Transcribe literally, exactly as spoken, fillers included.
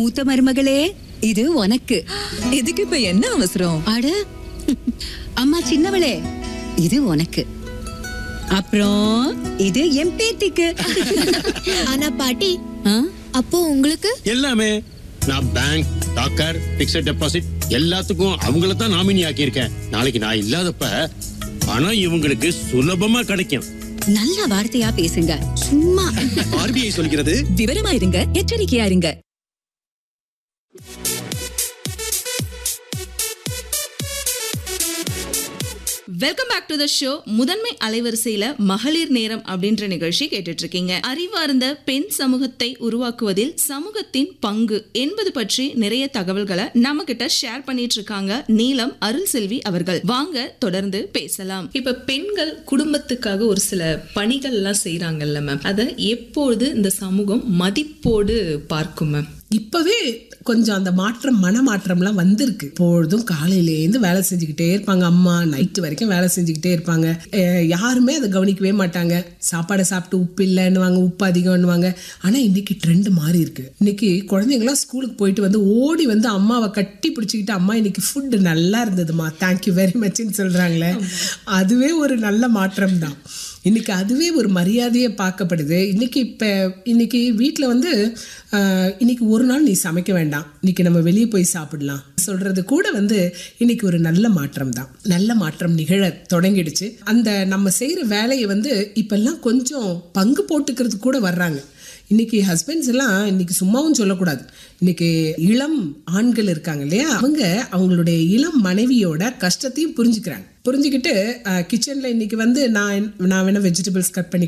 மூத்த மருமகளே, இது உனக்கு. இதுக்கு இப்ப என்ன அவசரம்? அட அம்மா சின்னவளே, இது உனக்கு. அப்புறம் இது என் பேத்திக்கு. ஆனா பாட்டி, அப்போ உங்களுக்கு எல்லாமே நான் பேங்க், டாக்கர், பிக்ஸட் டெபாசிட் எல்லாத்துக்கும் அவங்கள தான் நாமினி ஆக்கியிருக்கேன். நாளைக்கு நான் இல்லாதப்ப பணம் இவங்களுக்கு சுலபமா கிடைக்கும். நல்ல வார்த்தையா பேசுங்க. சும்மா ஆர்பிஐ சொல்கிறது விவரமா இருங்க, எச்சரிக்கையா இருங்க. Welcome back to the show. முதன்மை அலைவரிசையில மகளிர் நேரம் அப்படின்ற நிகழ்ச்சி கேட்டுட்டு இருக்கீங்க. அறிவார்ந்த பெண் சமூகத்தை உருவாக்குவதில் சமூகத்தின் பங்கு என்பது பற்றி நிறைய தகவல்களை நம்ம கிட்ட ஷேர் பண்ணிட்டு இருக்காங்க நீலம் அருள் செல்வி அவர்கள். வாங்க தொடர்ந்து பேசலாம். இப்ப பெண்கள் குடும்பத்துக்காக ஒரு சில பணிகள் எல்லாம் செய்யறாங்கல்ல மேம், அதை எப்பொழுது இந்த சமூகம் மதிப்போடு பார்க்கும் மேம்? இப்பவே கொஞ்சம் அந்த மாற்றம், மன மாற்றம்லாம் வந்திருக்கு. பொழுதும் காலையிலேருந்து வேலை செஞ்சுக்கிட்டே இருப்பாங்க. அம்மா நைட்டு வரைக்கும் வேலை செஞ்சுக்கிட்டே இருப்பாங்க. யாருமே அதை கவனிக்கவே மாட்டாங்க. சாப்பாடை சாப்பிட்டு உப்பு இல்லைன்னுவாங்க, உப்பு அதிகம்னுவாங்க. ஆனால் இன்னைக்கு ட்ரெண்ட் மாறி இருக்கு. இன்னைக்கு குழந்தைங்களாம் ஸ்கூலுக்கு போயிட்டு வந்து ஓடி வந்து அம்மாவை கட்டி பிடிச்சிக்கிட்டு, அம்மா இன்னைக்கு ஃபுட்டு நல்லா இருந்ததுமா, தேங்க்யூ வெரி மச்ன்னு சொல்றாங்களே, அதுவே ஒரு நல்ல மாற்றம் தான். இன்னைக்கு அதுவே ஒரு மரியாதையை பார்க்கப்படுது. இன்னைக்கு இப்போ இன்னைக்கு வீட்டில் வந்து இன்னைக்கு ஒரு நாள் நீ சமைக்க வேண்டாம், இன்னைக்கு நம்ம வெளியே போய் சாப்பிடலாம் சொல்றது கூட வந்து இன்னைக்கு ஒரு நல்ல மாற்றம் தான். நல்ல மாற்றம் நிகழ தொடங்கிடுச்சு. அந்த நம்ம செய்யற வேலையை வந்து இப்பெல்லாம் கொஞ்சம் பங்கு போட்டுக்கிறது கூட வர்றாங்க. இன்னைக்கு ஹஸ்பண்ட்ஸ் எல்லாம் இன்னைக்கு சும்மாவும் சொல்லக்கூடாது. இன்னைக்கு இளம் ஆண்கள் இருக்காங்க இல்லையா, அவங்க அவங்களுடைய இளம் மனைவியோட கஷ்டத்தையும் புரிஞ்சுக்கிறாங்க. புரிஞ்சுக்கிட்டு கிச்சன்ல இன்னைக்கு வந்து நான் நான் வேணா வெஜிடபிள்ஸ் கட் பண்ணி